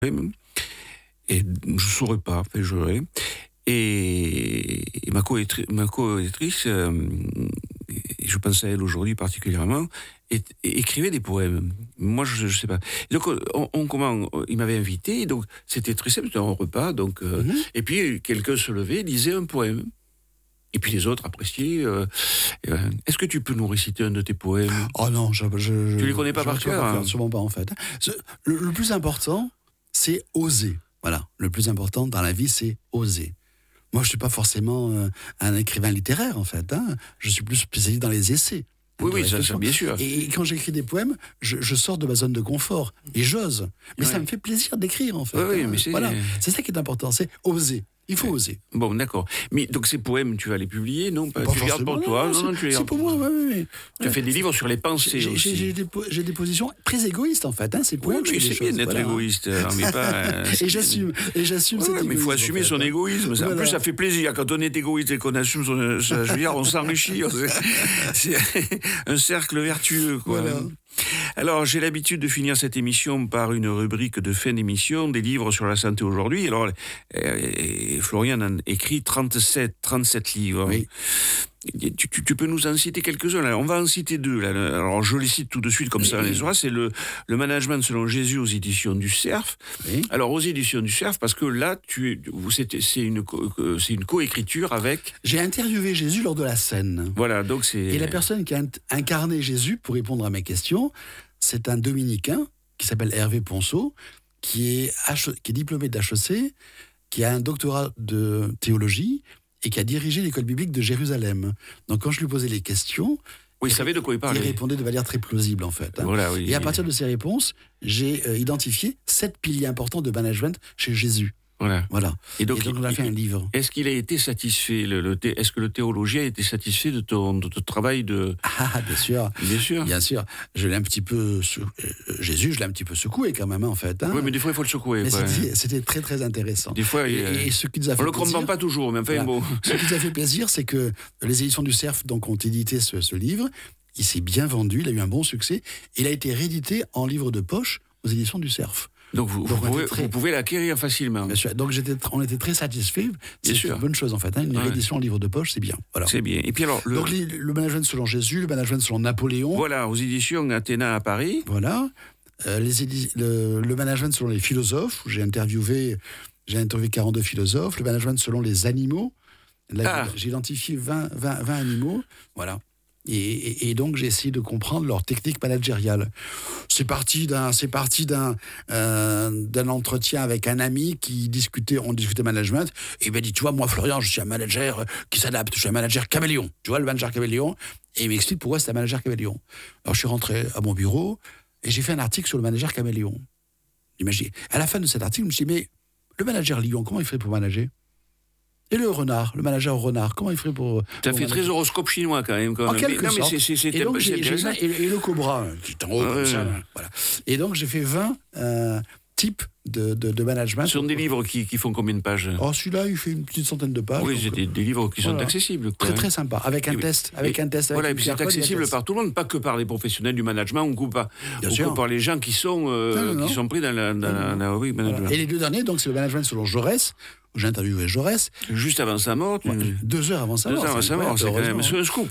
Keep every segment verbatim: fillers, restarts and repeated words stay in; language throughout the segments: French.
poème. Et je ne saurais pas, enfin, j'aurais. Et, et ma co-étri- ma co-éditrice, euh, et je pense à elle aujourd'hui particulièrement, et, et écrivait des poèmes. Moi, je ne sais pas. Et donc, on, on, comment, il m'avait invité, donc c'était très simple, c'était un repas. Donc, euh, mm-hmm. Et puis, quelqu'un se levait, lisait un poème. Et puis les autres appréciaient. Euh, euh, est-ce que tu peux nous réciter un de tes poèmes ? Oh non, je, je, tu les connais pas je, par je cœur, hein. Sûrement pas en fait. Le, le plus important, c'est oser. Voilà, le plus important dans la vie, c'est oser. Moi, je suis pas forcément euh, un écrivain littéraire en fait. Hein. Je suis plus spécialisé dans les essais. Oui, oui, ça, ça, bien sûr. Et quand j'écris des poèmes, je, je sors de ma zone de confort et j'ose. Mais ouais. ça me fait plaisir d'écrire en fait. Oui, oui, hein. mais c'est... Voilà, c'est ça qui est important, c'est oser. Il faut oser. Bon, d'accord. Mais donc ces poèmes, tu vas les publier, non pas, pas tu les gardes pour toi, non, non, tu les C'est pour moi, oui, oui. Tu as fait des livres sur les pensées j'ai, aussi. J'ai, j'ai, des, j'ai des positions très égoïstes, en fait. Hein, c'est oui, oui, c'est bien d'être voilà. égoïste. Non, mais pas, et j'assume, et j'assume oui, cet oui, mais il faut assumer en fait, son hein. égoïsme. Voilà. En plus, ça fait plaisir. Quand on est égoïste et qu'on assume son... Je veux dire, on s'enrichit. C'est un cercle vertueux, quoi. Voilà. Alors, j'ai l'habitude de finir cette émission par une rubrique de fin d'émission, des livres sur la santé aujourd'hui. Alors, euh, Florian a écrit trente-sept, trente-sept livres. Oui. Tu, tu, tu peux nous en citer quelques-uns là. On va en citer deux là. Alors je les cite tout de suite comme oui, ça. Les oui. C'est le, le management selon Jésus aux éditions du Cerf. Oui. Alors aux éditions du Cerf parce que là tu c'est, c'est une c'est une coécriture avec. J'ai interviewé Jésus lors de la scène. Voilà donc c'est. Et la personne qui a incarné Jésus pour répondre à mes questions, c'est un dominicain qui s'appelle Hervé Ponceau, qui est H... qui est diplômé d'H E C, qui a un doctorat de théologie. Et qui a dirigé l'école biblique de Jérusalem. Donc quand je lui posais les questions, oui, il savait de quoi il parlait. Il répondait de manière très plausible en fait. Hein. Voilà, oui, et à partir de ces réponses, j'ai euh, identifié sept piliers importants de management chez Jésus. Voilà. voilà. Et donc, et donc on a il, fait un livre. Est-ce qu'il a été satisfait le, le, Est-ce que le théologien a été satisfait de ton, de ton travail de... Ah, bien sûr. Bien sûr. Bien sûr. Je l'ai un petit peu... Sou... Jésus, je l'ai un petit peu secoué quand même, en fait. Hein. Oui, mais des fois, il faut le secouer. Mais c'était, c'était très, très intéressant. Des fois, et, il, et ce qui nous a fait on ne le plaisir, comprend pas toujours, mais enfin, voilà. bon. Ce qui nous a fait plaisir, c'est que les éditions du Cerf donc, ont édité ce, ce livre. Il s'est bien vendu, il a eu un bon succès. Il a été réédité en livre de poche aux éditions du Cerf. Donc, vous, Donc vous, pouvez, très... vous pouvez l'acquérir facilement. Bien sûr. Donc j'étais, on était très satisfaits. C'est sûr. une bonne chose en fait. Hein. Une ouais. réédition en livre de poche, c'est bien. Voilà. C'est bien. Et puis alors, le... Donc les, le management selon Jésus, le management selon Napoléon. Voilà, aux éditions Athéna à Paris. Voilà. Euh, les édi... le, le management selon les philosophes. Où j'ai interviewé, j'ai interviewé quarante-deux philosophes. Le management selon les animaux. Là, ah. j'ai identifié vingt, vingt, vingt animaux. Voilà. Et, et, et donc j'ai essayé de comprendre leur technique managériale. C'est parti d'un, c'est parti d'un, euh, d'un entretien avec un ami qui discutait, on discutait management. Et il m'a dit, tu vois, moi Florian, je suis un manager qui s'adapte, je suis un manager caméléon. Tu vois, le manager caméléon. Et il m'explique pourquoi c'est un manager caméléon. Alors je suis rentré à mon bureau et j'ai fait un article sur le manager caméléon. Imaginez. À la fin de cet article, je me suis dit, mais le manager lion, comment il ferait pour manager ? Et le renard, le manager renard, comment il ferait pour... Ça pour fait manager? très horoscope chinois quand même. Quand en même. quelque mais, non, sorte. Mais c'est, c'est, c'est et, donc, j'ai, j'ai, et, et le cobra, qui est en haut, ah, comme ça. Ouais. Voilà. Et donc j'ai fait vingt euh, types de, de, de management. Ce sont des livres qui, qui font combien de pages ? Oh, celui-là, il fait une petite centaine de pages. Oui, c'est des, des livres qui voilà. sont accessibles. Quoi. Très, très sympa. Avec un et, test. Avec et, un test. Avec voilà, et puis c'est accessible par tout le monde, pas que par les professionnels du management, ou par, ou que par les gens qui sont, euh, non, non, non. Qui sont pris dans la... Dans la, la oui, voilà. Et les deux derniers, donc, c'est le management selon Jaurès. J'ai interviewé Jaurès. Juste avant sa mort. Tu... Ouais, deux heures avant sa deux mort. Deux heures avant sa mort, c'est quand même c'est un scoop.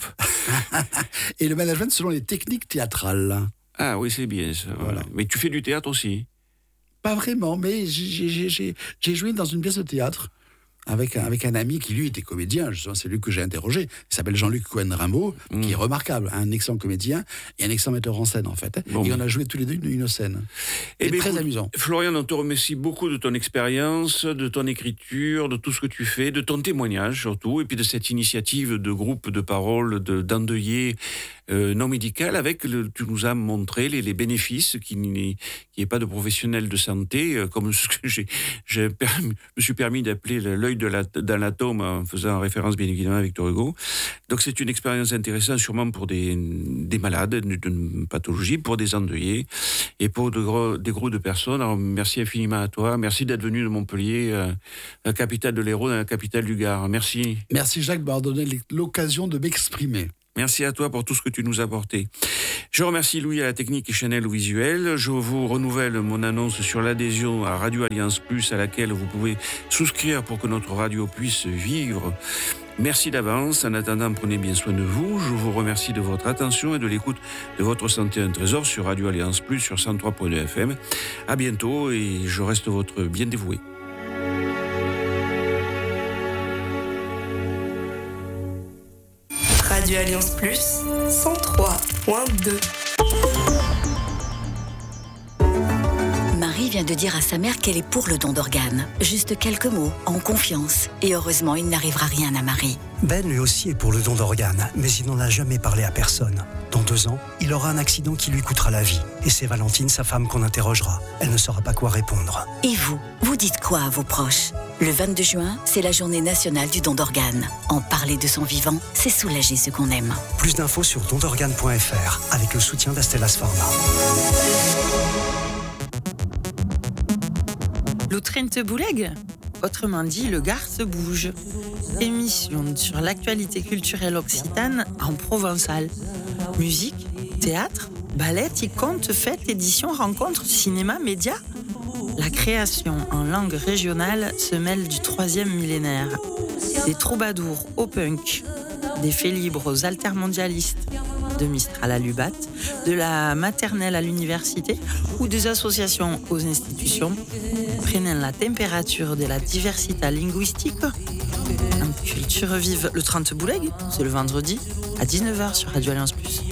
Et le management selon les techniques théâtrales. Ah oui, c'est bien ça. Voilà. Mais tu fais du théâtre aussi ? Pas vraiment, mais j'ai, j'ai, j'ai, j'ai joué dans une pièce de théâtre avec un, avec un ami qui, lui, était comédien. C'est lui que j'ai interrogé. Il s'appelle Jean-Luc Cohen-Rimbaud, mmh. qui est remarquable, un excellent comédien et un excellent metteur en scène, en fait. Bon, et on a joué tous les deux une, une scène. Et c'est très écoute, amusant. Florian, on te remercie beaucoup de ton expérience, de ton écriture, de tout ce que tu fais, de ton témoignage surtout, et puis de cette initiative de groupe de parole, de, d'endeuillés euh, non médical, avec, le, tu nous as montré les, les bénéfices qu'il n'y ait pas de professionnels de santé, euh, comme ce que j'ai, j'ai permis, me suis permis d'appeler l'œil de la, dans l'atome, en faisant référence bien évidemment à Victor Hugo. Donc c'est une expérience intéressante sûrement pour des, des malades d'une pathologie, pour des endeuillés et pour de gros, des groupes de personnes. Alors merci infiniment à toi, merci d'être venu de Montpellier, euh, la capitale de l'Hérault, dans la capitale du Gard. Merci. Merci Jacques de m'avoir donné l'occasion de m'exprimer. Merci à toi pour tout ce que tu nous as apporté. Je remercie Louis à la technique et Chanel au visuel. Je vous renouvelle mon annonce sur l'adhésion à Radio Alliance Plus, à laquelle vous pouvez souscrire pour que notre radio puisse vivre. Merci d'avance. En attendant, prenez bien soin de vous. Je vous remercie de votre attention et de l'écoute de votre santé un trésor sur Radio Alliance Plus sur cent trois point deux F M. À bientôt et je reste votre bien dévoué. Radio Alliance Plus, cent trois point deux. Marie vient de dire à sa mère qu'elle est pour le don d'organes. Juste quelques mots, en confiance. Et heureusement, il n'arrivera rien à Marie. Ben, lui aussi, est pour le don d'organes, mais il n'en a jamais parlé à personne. Dans deux ans, il aura un accident qui lui coûtera la vie. Et c'est Valentine, sa femme, qu'on interrogera. Elle ne saura pas quoi répondre. Et vous, vous dites quoi à vos proches ? Le vingt-deux juin, c'est la journée nationale du don d'organes. En parler de son vivant, c'est soulager ceux qu'on aime. Plus d'infos sur don d'organes point f r, avec le soutien d'Astellas Pharma. L'Outrente Bouleg, autrement dit le Gard se bouge. Émission sur l'actualité culturelle occitane en provençal. Musique, théâtre, ballet, contes, fêtes, éditions, rencontres, cinéma, médias. La création en langue régionale se mêle du troisième millénaire. Des troubadours au punk, des faits libres aux altermondialistes, de Mistral à Lubat, de la maternelle à l'université ou des associations aux institutions, prennent la température de la diversité linguistique. En culture vive le trente Bouleg, c'est le vendredi à dix-neuf heures sur Radio Alliance Plus.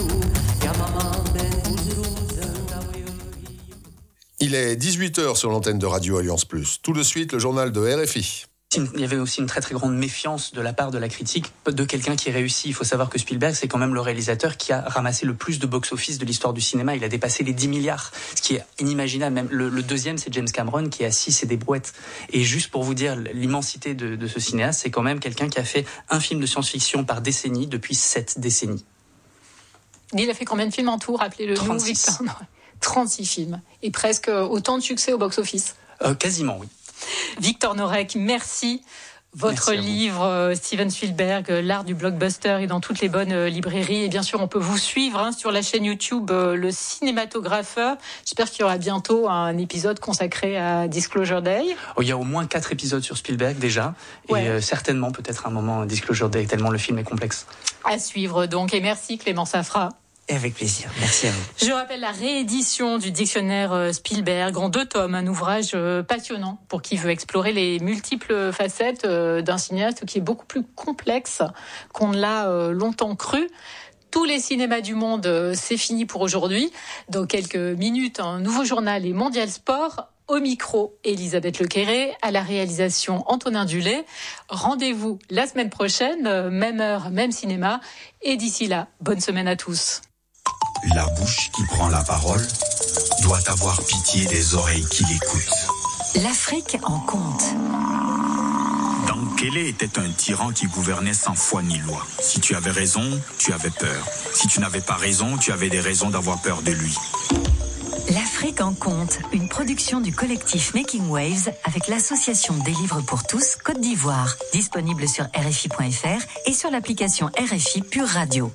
Il est dix-huit heures sur l'antenne de Radio Alliance Plus. Tout de suite, le journal de R F I. Il y avait aussi une très très grande méfiance de la part de la critique de quelqu'un qui réussit. Il faut savoir que Spielberg, c'est quand même le réalisateur qui a ramassé le plus de box-office de l'histoire du cinéma. Il a dépassé les dix milliards, ce qui est inimaginable. Même le, le deuxième, c'est James Cameron, qui a six et des brouettes. Et juste pour vous dire l'immensité de, de ce cinéaste, c'est quand même quelqu'un qui a fait un film de science-fiction par décennie depuis sept décennies. Il a fait combien de films en tout, rappelez-le nous, Victor ? trente-six films. Et presque autant de succès au box-office. Euh, quasiment, oui. Victor Norek, merci. Votre merci livre, euh, Steven Spielberg, euh, l'art du blockbuster, est dans toutes les bonnes euh, librairies. Et bien sûr, on peut vous suivre hein, sur la chaîne YouTube euh, Le Cinématographeur. J'espère qu'il y aura bientôt un épisode consacré à Disclosure Day. Oh, il y a au moins quatre épisodes sur Spielberg déjà. Ouais. Et euh, certainement peut-être un moment Disclosure Day, tellement le film est complexe. À suivre donc. Et merci Clément Safra. Et avec plaisir. Merci à vous. Je rappelle la réédition du dictionnaire Spielberg en deux tomes, un ouvrage passionnant pour qui veut explorer les multiples facettes d'un cinéaste qui est beaucoup plus complexe qu'on ne l'a longtemps cru. Tous les cinémas du monde, c'est fini pour aujourd'hui. Dans quelques minutes, un nouveau journal et Mondial Sport. Au micro, Elisabeth Lequéré, à la réalisation Antonin Dulé. Rendez-vous la semaine prochaine, même heure, même cinéma. Et d'ici là, bonne semaine à tous. La bouche qui prend la parole doit avoir pitié des oreilles qui l'écoutent. L'Afrique en compte. Dankele était un tyran qui gouvernait sans foi ni loi. Si tu avais raison, tu avais peur. Si tu n'avais pas raison, tu avais des raisons d'avoir peur de lui. L'Afrique en compte, une production du collectif Making Waves avec l'association des livres pour tous Côte d'Ivoire, disponible sur R F I point F R et sur l'application R F I Pure Radio.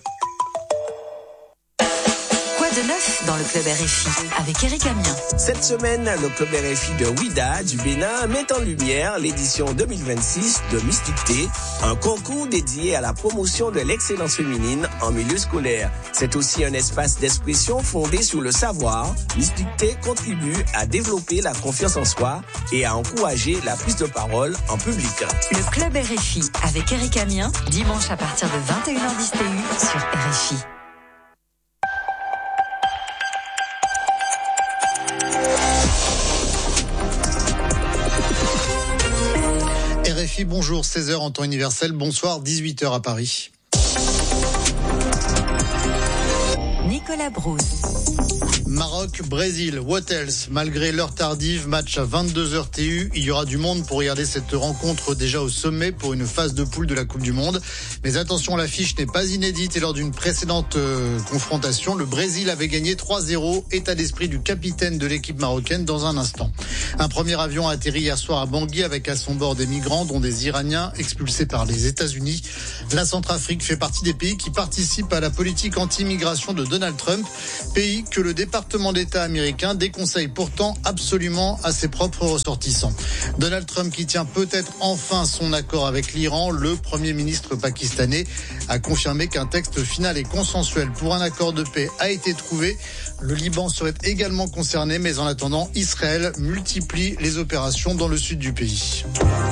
De neuf dans le Club R F I avec Eric Amien. Cette semaine, le Club R F I de Ouida du Bénin met en lumière l'édition deux mille vingt-six de Mystique T, un concours dédié à la promotion de l'excellence féminine en milieu scolaire. C'est aussi un espace d'expression fondé sur le savoir. Mystique T contribue à développer la confiance en soi et à encourager la prise de parole en public. Le Club R F I avec Eric Amien, dimanche à partir de vingt et une heures dix T U sur R F I. R F I, bonjour, seize heures en temps universel, bonsoir, dix-huit heures à Paris. Nicolas Brousse. Maroc-Brésil, what else? Malgré l'heure tardive, match à vingt-deux heures T U, il y aura du monde pour regarder cette rencontre déjà au sommet pour une phase de poule de la Coupe du Monde. Mais attention, l'affiche n'est pas inédite et lors d'une précédente euh, confrontation, le Brésil avait gagné trois zéro. État d'esprit du capitaine de l'équipe marocaine dans un instant. Un premier avion a atterri hier soir à Bangui avec à son bord des migrants dont des Iraniens expulsés par les États-Unis. La Centrafrique fait partie des pays qui participent à la politique anti-immigration de Donald Trump, pays que le département d'État américain déconseille pourtant absolument à ses propres ressortissants. Donald Trump qui tient peut-être enfin son accord avec l'Iran, le premier ministre pakistanais a confirmé qu'un texte final et consensuel pour un accord de paix a été trouvé. Le Liban serait également concerné, mais en attendant, Israël multiplie les opérations dans le sud du pays.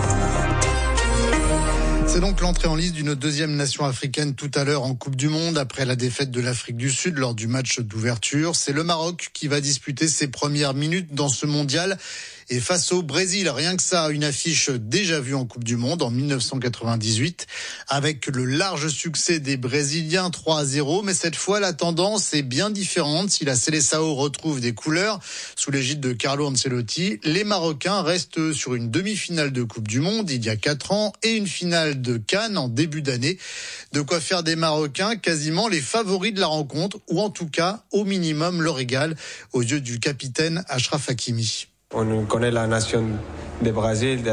C'est donc l'entrée en liste d'une deuxième nation africaine tout à l'heure en Coupe du Monde après la défaite de l'Afrique du Sud lors du match d'ouverture. C'est le Maroc qui va disputer ses premières minutes dans ce mondial. Et face au Brésil, rien que ça, une affiche déjà vue en Coupe du Monde en mille neuf cent quatre-vingt-dix-huit avec le large succès des Brésiliens trois à zéro. Mais cette fois, la tendance est bien différente. Si la Seleção retrouve des couleurs sous l'égide de Carlo Ancelotti, les Marocains restent sur une demi-finale de Coupe du Monde il y a quatre ans et une finale de Cannes en début d'année. De quoi faire des Marocains quasiment les favoris de la rencontre ou en tout cas au minimum leur égal aux yeux du capitaine Achraf Hakimi. On connaît la nation du Brésil,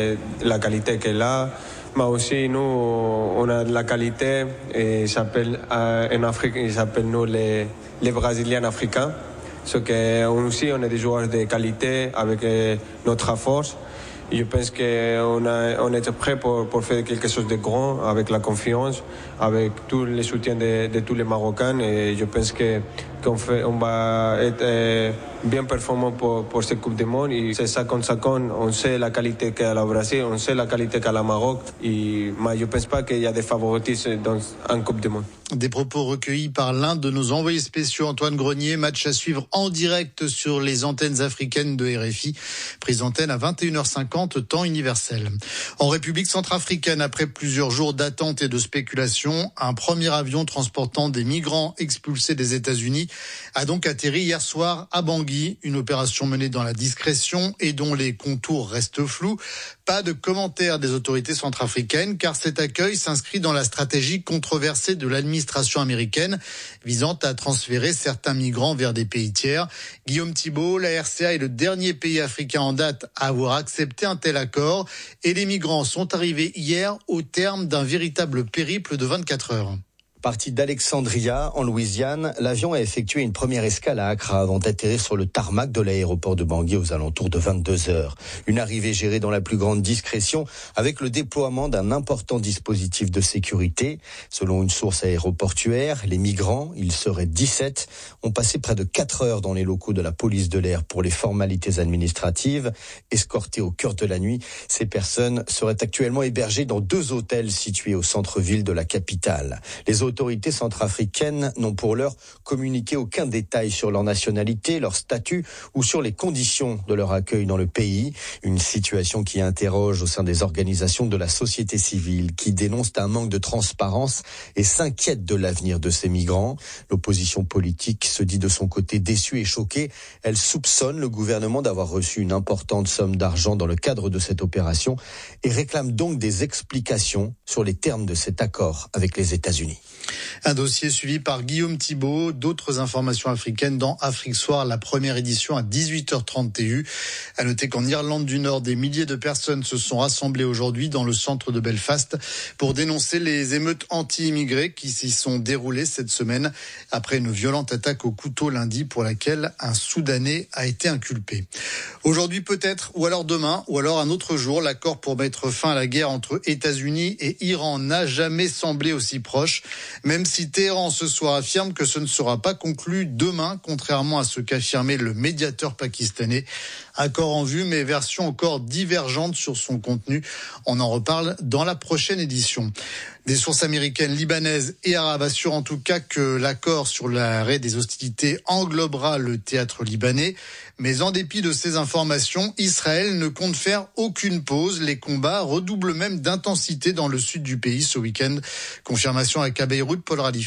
la qualité qu'elle a, mais aussi nous, on a de la qualité, et il s'appelle, en Afrique, ils s'appellent nous les, les Brésiliens africains. Ce que aussi, on est des joueurs de qualité avec notre force. Je pense qu'on a, on est prêt pour, pour faire quelque chose de grand, avec la confiance, avec tout le soutien de, de tous les Marocains. Et je pense que, qu'on fait, on va être bien performant pour, pour cette Coupe du Monde. Et c'est cinquante cinquante. On sait la qualité qu'a le Brésil, on sait la qualité qu'a le Maroc. Et, mais je ne pense pas qu'il y a des favoritismes dans une Coupe du Monde. Des propos recueillis par l'un de nos envoyés spéciaux, Antoine Grenier. Match à suivre en direct sur les antennes africaines de R F I. Prise d'antenne à vingt et une heures cinquante, temps universel. En République centrafricaine, après plusieurs jours d'attente et de spéculation, un premier avion transportant des migrants expulsés des États-Unis a donc atterri hier soir à Bangui. Une opération menée dans la discrétion et dont les contours restent flous. Pas de commentaires des autorités centrafricaines car cet accueil s'inscrit dans la stratégie controversée de l'administration américaine visant à transférer certains migrants vers des pays tiers. Guillaume Thibault, la R C A est le dernier pays africain en date à avoir accepté un tel accord et les migrants sont arrivés hier au terme d'un véritable périple de vingt-quatre heures. Parti d'Alexandria, en Louisiane, l'avion a effectué une première escale à Accra avant d'atterrir sur le tarmac de l'aéroport de Bangui aux alentours de vingt-deux heures. Une arrivée gérée dans la plus grande discrétion avec le déploiement d'un important dispositif de sécurité. Selon une source aéroportuaire, les migrants, ils seraient dix-sept, ont passé près de quatre heures dans les locaux de la police de l'air pour les formalités administratives. Escortés au cœur de la nuit, ces personnes seraient actuellement hébergées dans deux hôtels situés au centre-ville de la capitale. Les autorités centrafricaines n'ont pour l'heure communiqué aucun détail sur leur nationalité, leur statut ou sur les conditions de leur accueil dans le pays. Une situation qui interroge au sein des organisations de la société civile qui dénoncent un manque de transparence et s'inquiètent de l'avenir de ces migrants. L'opposition politique se dit de son côté déçue et choquée. Elle soupçonne le gouvernement d'avoir reçu une importante somme d'argent dans le cadre de cette opération et réclame donc des explications sur les termes de cet accord avec les États-Unis. Un dossier suivi par Guillaume Thibault. D'autres informations africaines dans Afrique Soir, la première édition à dix-huit heures trente T U. À noter qu'en Irlande du Nord, des milliers de personnes se sont rassemblées aujourd'hui dans le centre de Belfast pour dénoncer les émeutes anti-immigrés qui s'y sont déroulées cette semaine après une violente attaque au couteau lundi pour laquelle un Soudanais a été inculpé. Aujourd'hui peut-être, ou alors demain, ou alors un autre jour, l'accord pour mettre fin à la guerre entre États-Unis et Iran n'a jamais semblé aussi proche. Même si Téhéran ce soir affirme que ce ne sera pas conclu demain, contrairement à ce qu'affirmait le médiateur pakistanais. Accord en vue, mais version encore divergente sur son contenu. On en reparle dans la prochaine édition. Des sources américaines, libanaises et arabes assurent en tout cas que l'accord sur l'arrêt des hostilités englobera le théâtre libanais. Mais en dépit de ces informations, Israël ne compte faire aucune pause. Les combats redoublent même d'intensité dans le sud du pays ce week-end. Confirmation avec à Beyrouth, Paul Radifé.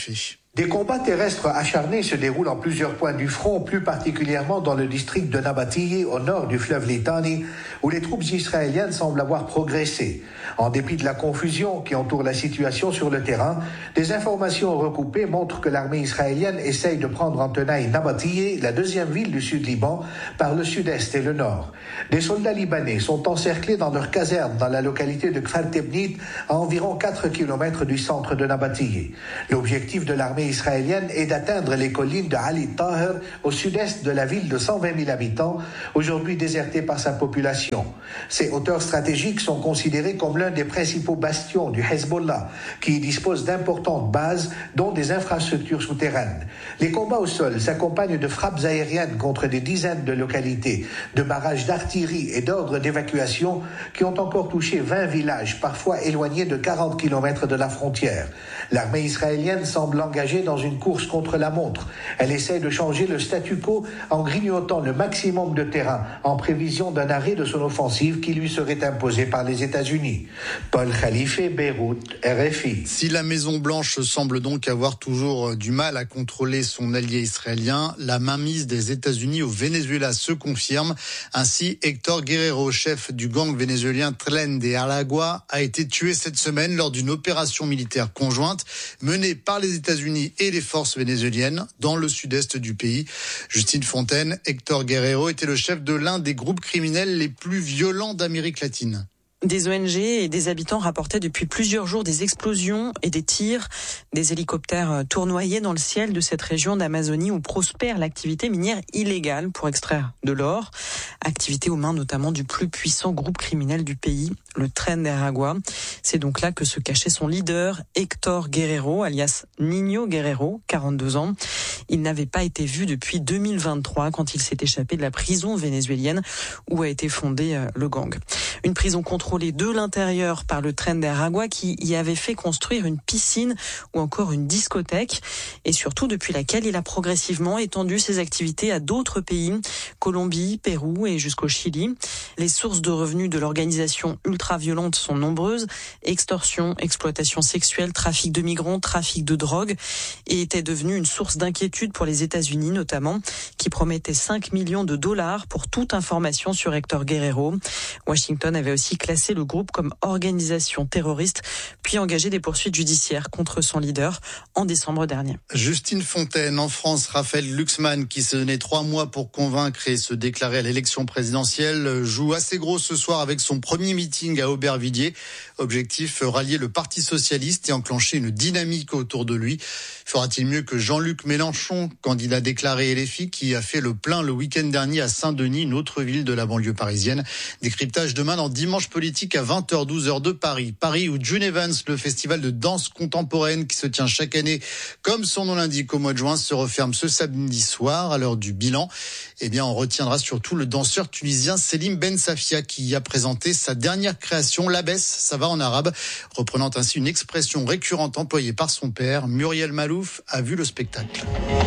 Des combats terrestres acharnés se déroulent en plusieurs points du front, plus particulièrement dans le district de Nabatiye, au nord du fleuve Litani, où les troupes israéliennes semblent avoir progressé. En dépit de la confusion qui entoure la situation sur le terrain, des informations recoupées montrent que l'armée israélienne essaye de prendre en tenaille Nabatiye, la deuxième ville du sud-Liban, par le sud-est et le nord. Des soldats libanais sont encerclés dans leur caserne dans la localité de Kfar Tebnit, à environ quatre kilomètres du centre de Nabatiye. L'objectif de l'armée israélienne est d'atteindre les collines de Ali Taher au sud-est de la ville de cent vingt mille habitants, aujourd'hui désertée par sa population. Ces hauteurs stratégiques sont considérées comme l'un des principaux bastions du Hezbollah, qui dispose d'importantes bases, dont des infrastructures souterraines. Les combats au sol s'accompagnent de frappes aériennes contre des dizaines de localités, de barrages d'artillerie et d'ordres d'évacuation qui ont encore touché vingt villages, parfois éloignés de quarante kilomètres de la frontière. L'armée israélienne semble engagée dans une course contre la montre. Elle essaie de changer le statu quo en grignotant le maximum de terrain en prévision d'un arrêt de son offensive qui lui serait imposé par les États-Unis. Paul Khalife, Beyrouth, R F I. Si la Maison-Blanche semble donc avoir toujours du mal à contrôler son allié israélien, la mainmise des États-Unis au Venezuela se confirme. Ainsi, Héctor Guerrero, chef du gang vénézuélien Tren de Aragua, a été tué cette semaine lors d'une opération militaire conjointe menée par les États-Unis et les forces vénézuéliennes dans le sud-est du pays. Justine Fontaine, Héctor Guerrero était le chef de l'un des groupes criminels les plus violents d'Amérique latine. Des O N G et des habitants rapportaient depuis plusieurs jours des explosions et des tirs. Des hélicoptères tournoyaient dans le ciel de cette région d'Amazonie où prospère l'activité minière illégale pour extraire de l'or. Activité aux mains notamment du plus puissant groupe criminel du pays, le Tren de Aragua. C'est donc là que se cachait son leader, Héctor Guerrero, alias Niño Guerrero, quarante-deux ans. Il n'avait pas été vu depuis deux mille vingt-trois quand il s'est échappé de la prison vénézuélienne où a été fondé le gang. Une prison contrôlée de l'intérieur par le Tren de Aragua qui y avait fait construire une piscine ou encore une discothèque et surtout depuis laquelle il a progressivement étendu ses activités à d'autres pays, Colombie, Pérou et jusqu'au Chili. Les sources de revenus de l'organisation ultra-violente sont nombreuses, extorsion, exploitation sexuelle, trafic de migrants, trafic de drogue et était devenue une source d'inquiétude pour les États-Unis notamment, qui promettaient cinq millions de dollars pour toute information sur Héctor Guerrero. Washington avait aussi classé le groupe comme organisation terroriste, puis engagé des poursuites judiciaires contre son leader en décembre dernier. Justine Fontaine, en France, Raphaël Glucksmann, qui s'est donné trois mois pour convaincre et se déclarer à l'élection présidentielle, joue assez gros ce soir avec son premier meeting à Aubervilliers. Objectif, rallier le Parti socialiste et enclencher une dynamique autour de lui. Fera-t-il mieux que Jean-Luc Mélenchon, candidat déclaré L F I, qui a fait le plein le week-end dernier à Saint-Denis, une autre ville de la banlieue parisienne. Décryptage demain dans Dimanche Politique à vingt heures douze de Paris. Paris où June Evans, le festival de danse contemporaine qui se tient chaque année, comme son nom l'indique, au mois de juin, se referme ce samedi soir à l'heure du bilan. Eh bien, on retiendra surtout le danseur tunisien Selim Ben Safia qui y a présenté sa dernière création, Labès, ça va en arabe, reprenant ainsi une expression récurrente employée par son père. Muriel Malouf a vu le spectacle.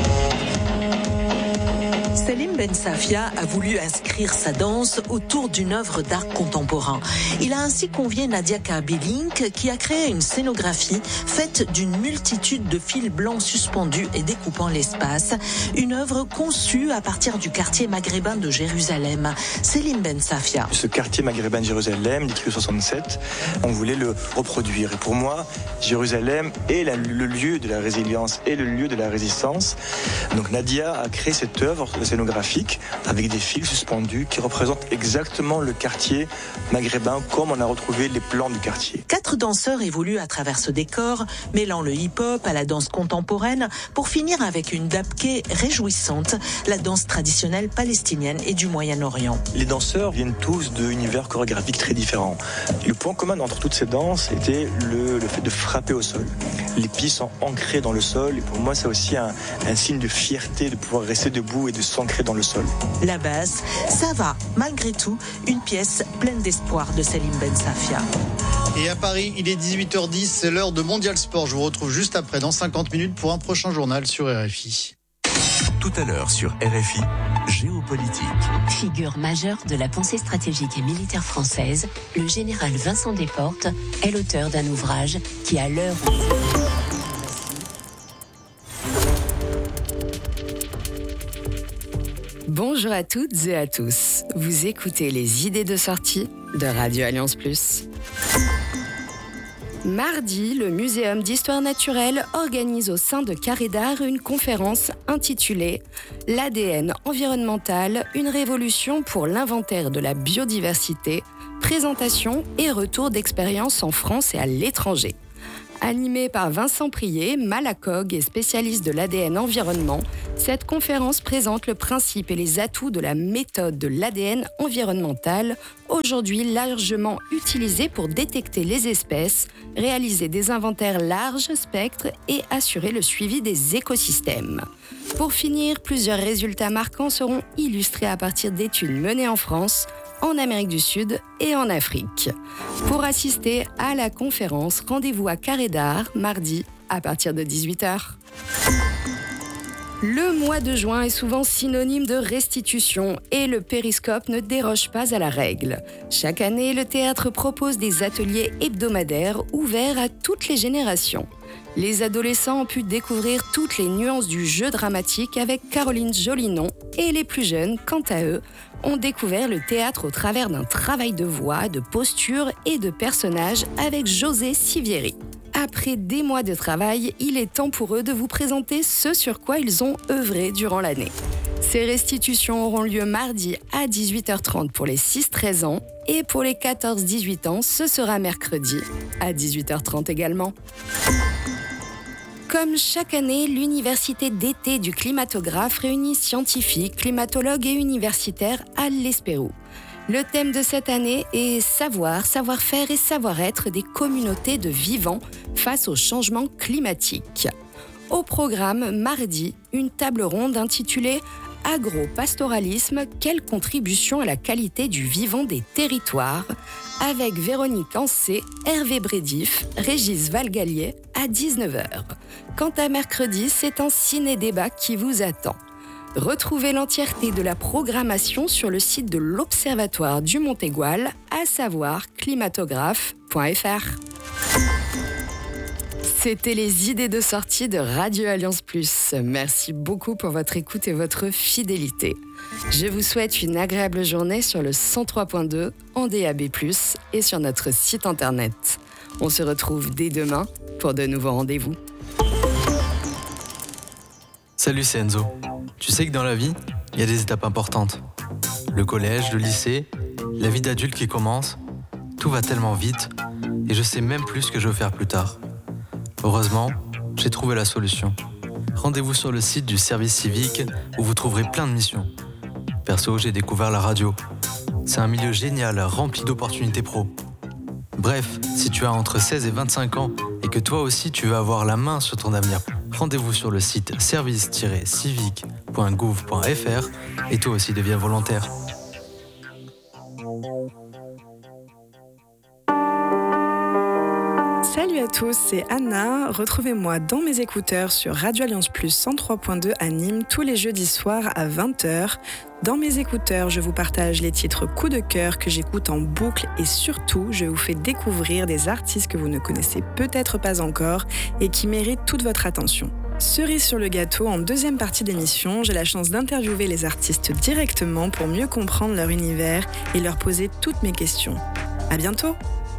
Selim Ben Safia a voulu inscrire sa danse autour d'une œuvre d'art contemporain. Il a ainsi convié Nadia Kabilinck qui a créé une scénographie faite d'une multitude de fils blancs suspendus et découpant l'espace. Une œuvre conçue à partir du quartier maghrébin de Jérusalem. Selim Ben Safia. Ce quartier maghrébin de Jérusalem, détruit en soixante-sept, on voulait le reproduire. Et pour moi, Jérusalem est la, le lieu de la résilience et le lieu de la résistance. Donc Nadia a créé cette œuvre scénographique avec des fils suspendus qui représentent exactement le quartier maghrébin comme on a retrouvé les plans du quartier. Quatre danseurs évoluent à travers ce décor, mêlant le hip-hop à la danse contemporaine pour finir avec une dabké réjouissante, la danse traditionnelle palestinienne et du Moyen-Orient. Les danseurs viennent tous d'univers chorégraphiques très différents. Le point commun entre toutes ces danses était le, le fait de frapper au sol. Les pieds sont ancrés dans le sol et pour moi c'est aussi un, un signe de fierté de pouvoir rester debout et de s'ancrer dans le sol. La basse, ça va, malgré tout, une pièce pleine d'espoir de Selim Ben Safia. Et à Paris, il est dix-huit heures dix, c'est l'heure de Mondial Sport. Je vous retrouve juste après, dans cinquante minutes, pour un prochain journal sur R F I. Tout à l'heure sur R F I, géopolitique. Figure majeure de la pensée stratégique et militaire française, le général Vincent Desportes est l'auteur d'un ouvrage qui, à l'heure où... Bonjour à toutes et à tous. Vous écoutez les idées de sortie de Radio Alliance Plus. Mardi, le Muséum d'Histoire Naturelle organise au sein de Carré d'Art une conférence intitulée « L'A D N environnemental, une révolution pour l'inventaire de la biodiversité, présentation et retour d'expérience en France et à l'étranger ». Animée par Vincent Prier, malacologue et spécialiste de l'A D N environnement, cette conférence présente le principe et les atouts de la méthode de l'A D N environnemental, aujourd'hui largement utilisée pour détecter les espèces, réaliser des inventaires large spectre et assurer le suivi des écosystèmes. Pour finir, plusieurs résultats marquants seront illustrés à partir d'études menées en France, en Amérique du Sud et en Afrique. Pour assister à la conférence, rendez-vous à Carré d'Art, mardi, à partir de dix-huit heures. Le mois de juin est souvent synonyme de restitution et le périscope ne déroge pas à la règle. Chaque année, le théâtre propose des ateliers hebdomadaires ouverts à toutes les générations. Les adolescents ont pu découvrir toutes les nuances du jeu dramatique avec Caroline Jolinon et les plus jeunes, quant à eux, ont découvert le théâtre au travers d'un travail de voix, de posture et de personnages avec José Sivieri. Après des mois de travail, il est temps pour eux de vous présenter ce sur quoi ils ont œuvré durant l'année. Ces restitutions auront lieu mardi à dix-huit heures trente pour les six treize ans et pour les quatorze dix-huit ans, ce sera mercredi à dix-huit heures trente également. Comme chaque année, l'Université d'été du climatographe réunit scientifiques, climatologues et universitaires à l'Espérou. Le thème de cette année est savoir, savoir-faire et savoir-être des communautés de vivants face au changement climatique. Au programme, mardi, une table ronde intitulée « Agro-pastoralisme, quelle contribution à la qualité du vivant des territoires ?» avec Véronique Ancé, Hervé Brédif, Régis Valgalier à dix-neuf heures. Quant à mercredi, c'est un ciné-débat qui vous attend. Retrouvez l'entièreté de la programmation sur le site de l'Observatoire du Mont-Égual, à savoir climatographe point f r. C'était les idées de sortie de Radio Alliance Plus. Merci beaucoup pour votre écoute et votre fidélité. Je vous souhaite une agréable journée sur le cent trois point deux, en D A B plus, et sur notre site internet. On se retrouve dès demain pour de nouveaux rendez-vous. Salut, c'est Enzo. Tu sais que dans la vie, il y a des étapes importantes. Le collège, le lycée, la vie d'adulte qui commence. Tout va tellement vite et je sais même plus ce que je veux faire plus tard. Heureusement, j'ai trouvé la solution. Rendez-vous sur le site du service civique où vous trouverez plein de missions. Perso, j'ai découvert la radio. C'est un milieu génial, rempli d'opportunités pro. Bref, si tu as entre seize et vingt-cinq ans et que toi aussi tu veux avoir la main sur ton avenir, rendez-vous sur le site service tiret civique point gouv point f r et toi aussi deviens volontaire. Salut à tous, c'est Anna. Retrouvez-moi dans mes écouteurs sur Radio Alliance Plus cent trois point deux à Nîmes tous les jeudis soirs à vingt heures. Dans mes écouteurs, je vous partage les titres coup de cœur que j'écoute en boucle et surtout, je vous fais découvrir des artistes que vous ne connaissez peut-être pas encore et qui méritent toute votre attention. Cerise sur le gâteau, en deuxième partie d'émission, j'ai la chance d'interviewer les artistes directement pour mieux comprendre leur univers et leur poser toutes mes questions. À bientôt!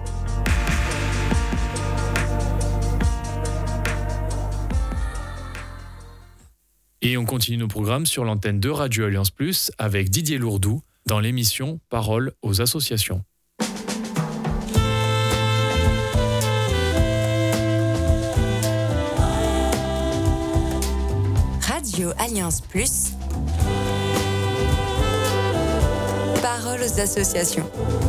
Et on continue nos programmes sur l'antenne de Radio Alliance Plus avec Didier Lourdou dans l'émission Parole aux associations. Radio Alliance Plus. Parole aux associations.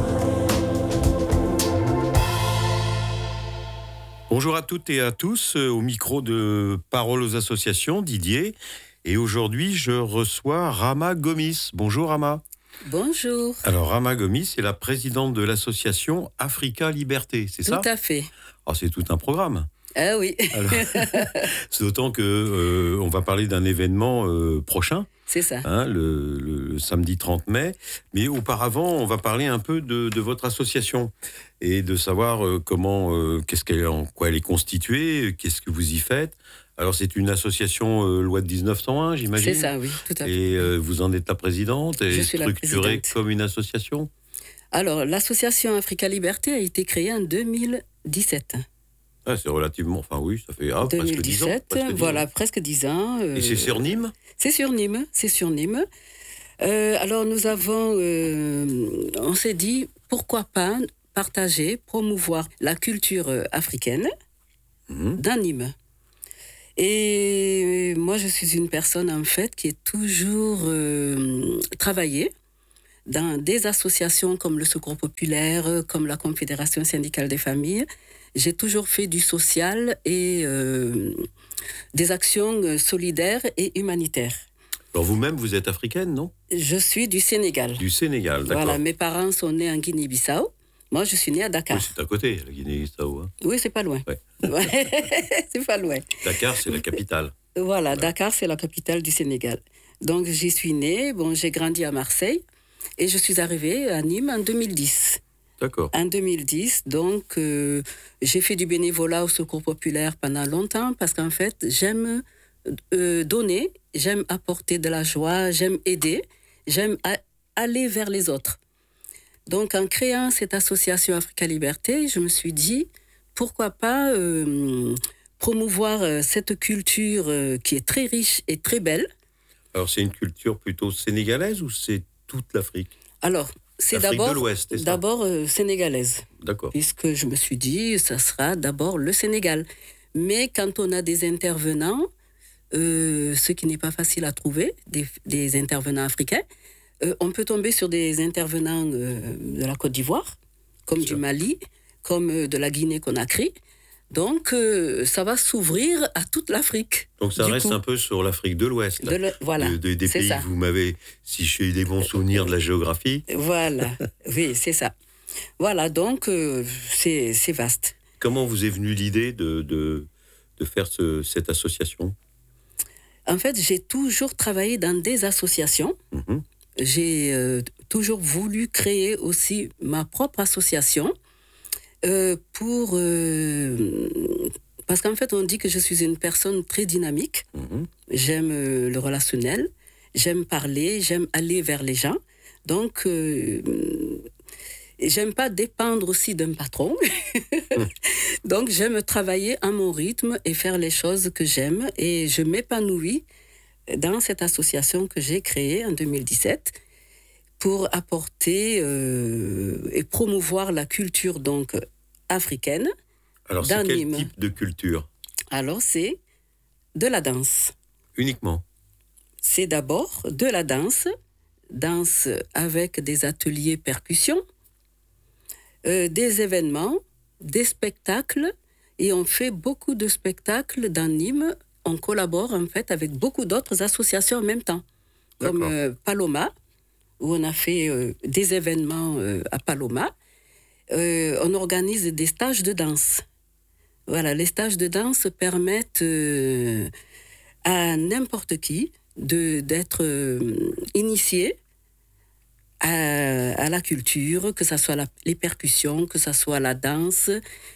Bonjour à toutes et à tous, au micro de Parole aux associations, Didier. Et aujourd'hui, je reçois Rama Gomis. Bonjour Rama. Bonjour. Alors Rama Gomis est la présidente de l'association Africa Liberté, c'est ça? Tout à fait. Oh, c'est tout un programme. Ah oui. Alors, c'est d'autant que euh, on va parler d'un événement euh, prochain. C'est ça. Hein, le, le, le samedi trente mai. Mais auparavant, on va parler un peu de, de votre association et de savoir euh, comment, euh, qu'est-ce qu'elle, en quoi elle est constituée, qu'est-ce que vous y faites. Alors, c'est une association euh, loi de dix-neuf cent un, j'imagine. C'est ça, oui, tout à fait. Et euh, vous en êtes la présidente et Je suis la structurée présidente. comme une association. Alors, l'association Africa Liberté a été créée en deux mille dix-sept. Ah, c'est relativement... Enfin oui, ça fait ah, presque dix ans. Presque dix voilà, ans. presque dix ans. euh, Et c'est sur Nîmes? C'est sur Nîmes, c'est sur Nîmes. Euh, alors, nous avons... euh, on s'est dit, pourquoi pas partager, promouvoir la culture euh, africaine Mmh. dans Nîmes. Et moi, je suis une personne, en fait, qui est toujours euh, travaillé dans des associations comme le Secours populaire, comme la Confédération syndicale des familles. J'ai toujours fait du social et euh, des actions solidaires et humanitaires. Alors vous-même, vous êtes africaine, non? Je suis du Sénégal. Du Sénégal, d'accord. Voilà, mes parents sont nés en Guinée-Bissau. Moi, je suis née à Dakar. Oui, c'est à côté, la Guinée-Bissau. Hein. Oui, c'est pas loin. Ouais. Ouais, c'est pas loin. Dakar, c'est la capitale. Voilà, ouais. Dakar, c'est la capitale du Sénégal. Donc, j'y suis née. Bon, j'ai grandi à Marseille et je suis arrivée à Nîmes en deux mille dix. D'accord. En deux mille dix, donc, euh, j'ai fait du bénévolat au Secours populaire pendant longtemps parce qu'en fait, j'aime euh, donner, j'aime apporter de la joie, j'aime aider, j'aime a- aller vers les autres. Donc, en créant cette association Africa Liberté, je me suis dit, pourquoi pas euh, promouvoir euh, cette culture euh, qui est très riche et très belle. Alors, c'est une culture plutôt sénégalaise ou c'est toute l'Afrique? Alors, c'est L'Afrique d'abord, de l'Ouest, c'est ça? d'abord euh, sénégalaise. D'accord. Puisque je me suis dit, ça sera d'abord le Sénégal. Mais quand on a des intervenants, euh, ce qui n'est pas facile à trouver, des, des intervenants africains, Euh, on peut tomber sur des intervenants euh, de la Côte d'Ivoire, comme du Mali, comme euh, de la Guinée-Conakry. Donc, euh, ça va s'ouvrir à toute l'Afrique. Donc, ça du reste coup. un peu sur l'Afrique de l'Ouest. De le- voilà, De- de- des c'est pays ça. que vous m'avez, si j'ai des bons souvenirs de la géographie. Voilà, oui, c'est ça. Voilà, donc, euh, c'est, c'est vaste. Comment vous est venue l'idée de, de, de faire ce, cette association? En fait, j'ai toujours travaillé dans des associations. Mhm. J'ai euh, toujours voulu créer aussi ma propre association euh, pour... euh, parce qu'en fait, on dit que je suis une personne très dynamique. Mhm. J'aime euh, le relationnel, j'aime parler, j'aime aller vers les gens. Donc, euh, j'aime pas dépendre aussi d'un patron. Donc, j'aime travailler à mon rythme et faire les choses que j'aime. Et je m'épanouis dans cette association que j'ai créée en deux mille dix-sept pour apporter euh, et promouvoir la culture donc africaine. Alors, c'est quel Nîmes. type de culture? Alors, c'est de la danse. Uniquement? C'est d'abord de la danse, danse avec des ateliers percussion, euh, des événements, des spectacles, et on fait beaucoup de spectacles dans Nîmes. On collabore en fait avec beaucoup d'autres associations en même temps, comme euh, Paloma, où on a fait euh, des événements euh, à Paloma. Euh, on organise des stages de danse. Voilà, les stages de danse permettent euh, à n'importe qui de, d'être euh, initié à, à la culture, que ce soit la, les percussions, que ce soit la danse.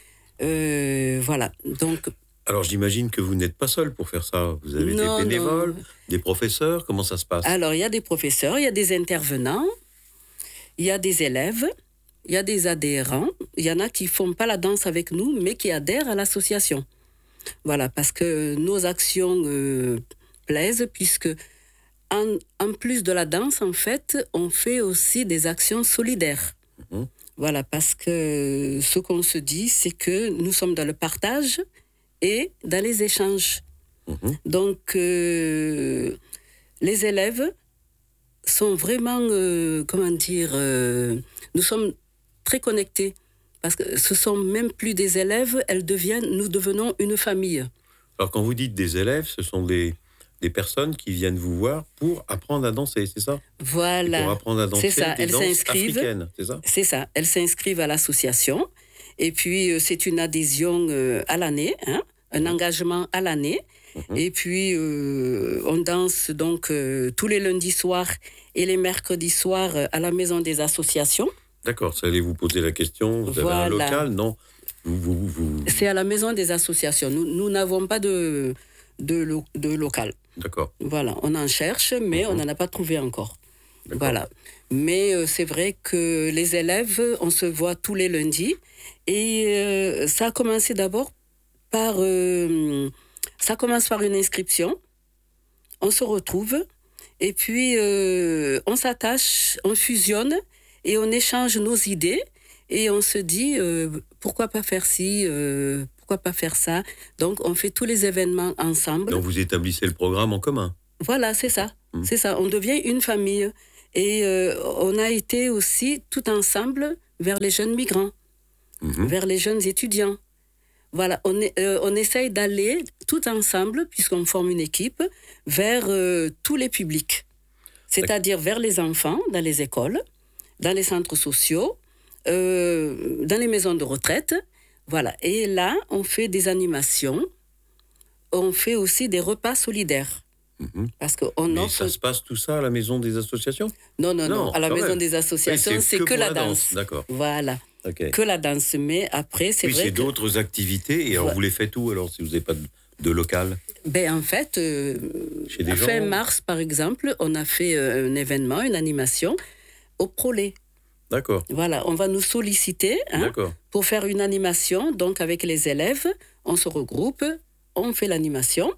Euh, voilà, donc... Alors, j'imagine que vous n'êtes pas seul pour faire ça. Vous avez Non, des bénévoles, non. des professeurs. Comment ça se passe? Alors, il y a des professeurs, il y a des intervenants, il y a des élèves, il y a des adhérents. Il y en a qui ne font pas la danse avec nous, mais qui adhèrent à l'association. Voilà, parce que nos actions euh, plaisent, puisque en, en plus de la danse, en fait, on fait aussi des actions solidaires. Mmh. Voilà, parce que ce qu'on se dit, c'est que nous sommes dans le partage et dans les échanges. Mmh. Donc, euh, les élèves sont vraiment, euh, comment dire, euh, nous sommes très connectés. Parce que ce sont même plus des élèves, elles deviennent, nous devenons une famille. Alors, quand vous dites des élèves, ce sont des, des personnes qui viennent vous voir pour apprendre à danser, c'est ça? Voilà. Et pour apprendre à danser c'est ça. des Elles danses s'inscrivent. africaines, c'est ça? C'est ça. Elles s'inscrivent à l'association. Et puis, euh, c'est une adhésion euh, à l'année, hein, un engagement à l'année. Mmh. Et puis, euh, on danse donc euh, tous les lundis soirs et les mercredis soirs euh, à la maison des associations. D'accord, ça allait vous poser la question. Vous Voilà. avez un local, non? vous, vous, vous... C'est à la maison des associations. Nous, nous n'avons pas de, de, lo, de local. D'accord. Voilà, on en cherche, mais mmh. on n'en a pas trouvé encore. D'accord. Voilà. Mais euh, c'est vrai que les élèves, on se voit tous les lundis. Et euh, ça a commencé d'abord par... Euh, ça commence par une inscription. On se retrouve. Et puis, euh, on s'attache, on fusionne et on échange nos idées. Et on se dit, euh, pourquoi pas faire ci, euh, pourquoi pas faire ça. Donc, on fait tous les événements ensemble. Donc, vous établissez le programme en commun. Voilà, c'est ça. Mmh. C'est ça. On devient une famille. Et euh, on a été aussi tout ensemble vers les jeunes migrants, mmh. vers les jeunes étudiants. Voilà, on, est, euh, on essaye d'aller tout ensemble, puisqu'on forme une équipe, vers euh, tous les publics. C'est-à-dire vers les enfants, dans les écoles, dans les centres sociaux, euh, dans les maisons de retraite. Voilà. Et là, on fait des animations. On fait aussi des repas solidaires. Mmh. Parce qu'on Mais offre... ça se passe tout ça à la maison des associations ? Non, non, non. non à la maison même. des associations, oui, c'est, c'est que, que la danse. danse. D'accord. Voilà. Okay. Que la danse. Mais après, c'est oui, vrai c'est que... d'autres activités. Et alors, ouais. vous les faites où, alors, si vous n'avez pas de, de local ? Ben, en fait, euh, Chez des fin gens... mars, par exemple, on a fait euh, un événement, une animation au Prolet. D'accord. Voilà, on va nous solliciter hein, pour faire une animation. Donc, avec les élèves, on se regroupe, on fait l'animation.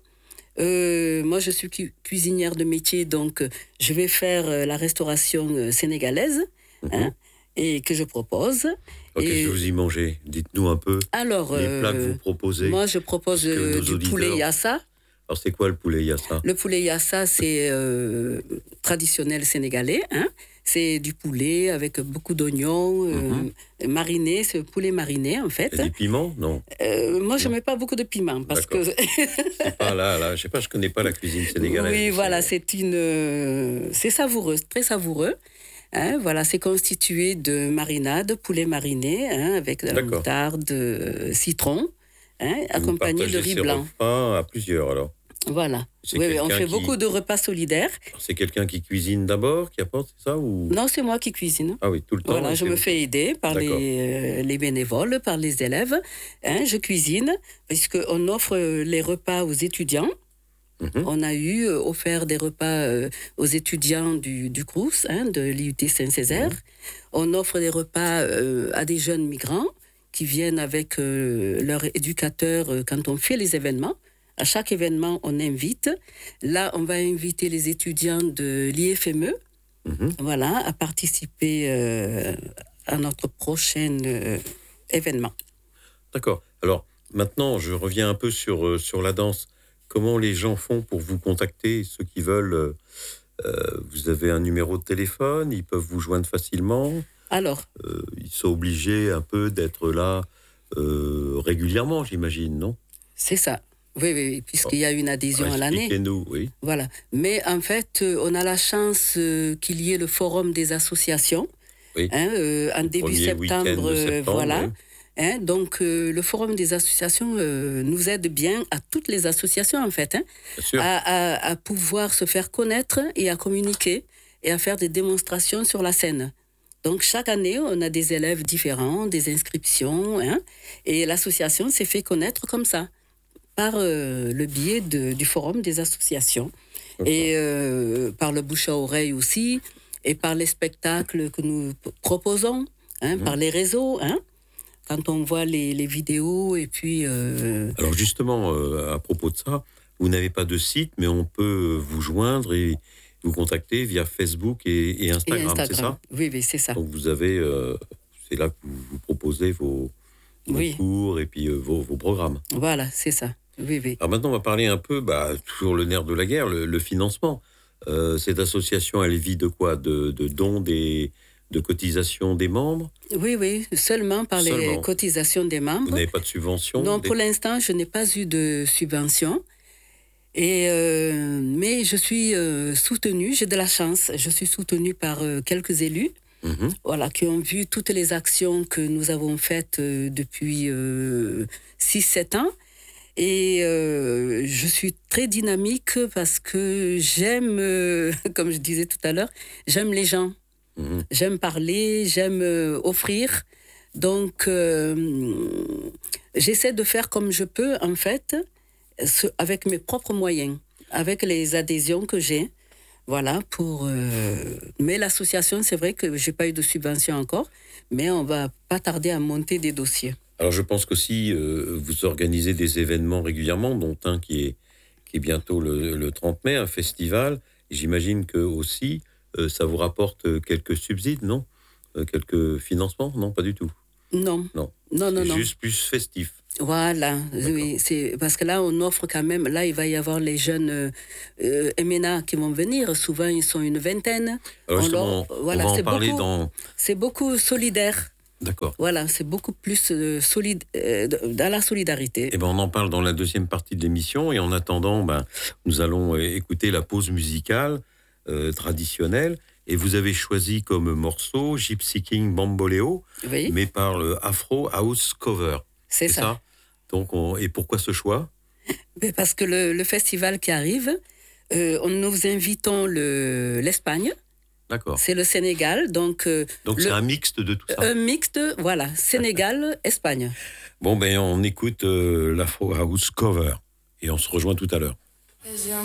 Euh, moi, je suis cu- cuisinière de métier, donc je vais faire euh, la restauration euh, sénégalaise mm-hmm. hein, et que je propose. Okay, et... Qu'est-ce que vous y mangez ? Dites-nous un peu alors, les euh, plats que vous proposez. Moi, je propose euh, du auditeurs... poulet yassa. Alors, c'est quoi le poulet yassa ? Le poulet yassa, c'est euh, traditionnel sénégalais. Hein. C'est du poulet avec beaucoup d'oignons, euh, mm-hmm. mariné, c'est poulet mariné en fait. Et du piment, non euh, Moi, je ne mets pas beaucoup de piment parce D'accord. que. c'est pas là, là, je sais pas, je connais pas la cuisine sénégalaise. Oui, voilà, c'est une, euh, c'est savoureux, très savoureux. Hein, voilà, c'est constitué de marinade, poulet mariné, hein, avec de la moutarde, euh, citron, hein, accompagné de riz blanc. Repas à plusieurs alors. Voilà. Oui, oui, on fait qui... beaucoup de repas solidaires. C'est quelqu'un qui cuisine d'abord, qui apporte, c'est ça ou... Non, c'est moi qui cuisine. Ah oui, tout le temps. Voilà, je me fais aider par les, euh, les bénévoles, par les élèves. Hein, je cuisine, puisqu'on offre les repas aux étudiants. Mm-hmm. On a eu euh, offert des repas euh, aux étudiants du, du Crous, hein, de l'I U T Saint-Césaire. Mm-hmm. On offre des repas euh, à des jeunes migrants qui viennent avec euh, leur éducateur euh, quand on fait les événements. À chaque événement, on invite. Là, on va inviter les étudiants de l'I F M E mmh. voilà, à participer euh, à notre prochain euh, événement. D'accord. Alors, maintenant, je reviens un peu sur, euh, sur la danse. Comment les gens font pour vous contacter, ceux qui veulent euh, vous avez un numéro de téléphone, ils peuvent vous joindre facilement. Alors euh, Ils sont obligés un peu d'être là euh, régulièrement, j'imagine, non ? C'est ça. Oui, oui, oui, puisqu'il y a une adhésion ah, à l'année. Expliquez-nous, oui. Voilà. Mais en fait, on a la chance qu'il y ait le forum des associations. Oui. Hein, euh, en début septembre, septembre, voilà. Oui. Hein, donc, euh, le forum des associations euh, nous aide bien, à toutes les associations, en fait, hein, à, à, à pouvoir se faire connaître et à communiquer et à faire des démonstrations sur la scène. Donc, chaque année, on a des élèves différents, des inscriptions, hein, et l'association s'est fait connaître comme ça, par euh, le biais de, du forum des associations, et euh, par le bouche à oreille aussi, et par les spectacles que nous p- proposons, hein, mmh. par les réseaux, hein, quand on voit les, les vidéos, et puis... Euh... Alors justement, euh, à propos de ça, vous n'avez pas de site, mais on peut vous joindre et vous contacter via Facebook et, et, Instagram, et Instagram, c'est ça ? Oui, oui, c'est ça. Donc vous avez... Euh, c'est là que vous, vous proposez vos, vos oui. cours et puis euh, vos, vos programmes. Voilà, c'est ça. Oui, oui. Alors maintenant, on va parler un peu, bah, toujours le nerf de la guerre, le, le financement. Euh, cette association, elle vit de quoi ? De, de dons, des, de cotisations des membres ? Oui, oui, seulement par seulement. les cotisations des membres. Vous n'avez pas de subvention ? Non, des... pour l'instant, je n'ai pas eu de subvention. Et, euh, mais je suis euh, soutenue, j'ai de la chance, je suis soutenue par euh, quelques élus. Mmh. Voilà, qui ont vu toutes les actions que nous avons faites euh, depuis euh, six sept ans. Et euh, je suis très dynamique parce que j'aime, euh, comme je disais tout à l'heure, j'aime les gens. Mmh. J'aime parler, j'aime euh, offrir. Donc, euh, j'essaie de faire comme je peux, en fait. ce, avec mes propres moyens, avec les adhésions que j'ai. Voilà, pour. Euh, mais l'association, c'est vrai que j'ai pas eu de subvention encore, mais on va pas tarder à monter des dossiers. Alors, je pense qu'aussi, euh, vous organisez des événements régulièrement, dont un qui est, qui est bientôt le, le trente mai, un festival. Et j'imagine que aussi, euh, ça vous rapporte quelques subsides, non ? euh, Quelques financements ? Non, pas du tout. Non. Non, non, non. C'est non. juste plus festif. Voilà, oui, c'est parce que là, on offre quand même. Là, il va y avoir les jeunes euh, euh, M N A qui vont venir. Souvent, ils sont une vingtaine. Alors, on justement, leur, voilà, on va en c'est parler beaucoup, dans... C'est beaucoup solidaire. D'accord. Voilà, c'est beaucoup plus euh, solide, euh, dans la solidarité. Eh ben, on en parle dans la deuxième partie de l'émission. Et en attendant, ben, nous allons écouter la pause musicale euh, traditionnelle. Et vous avez choisi comme morceau Gypsy King Bamboleo, oui. mais par le Afro House Cover. C'est, c'est ça. ça. Donc, on... Et pourquoi ce choix ? Parce que le, le festival qui arrive, euh, nous invitons le, l'Espagne. D'accord. C'est le Sénégal, donc... Euh, donc le, c'est un mixte de tout ça. Un mixte, voilà, Sénégal, Espagne. Bon, ben on écoute euh, l'Afro House Cover et on se rejoint tout à l'heure.